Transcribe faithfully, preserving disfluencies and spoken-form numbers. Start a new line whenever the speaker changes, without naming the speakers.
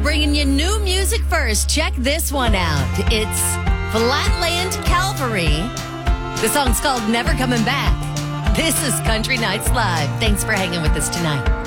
bringing you new music first. Check this one out. It's Flatland Calvary. The song's called Never Coming Back. This is Country Nights Live. Thanks for hanging with us tonight.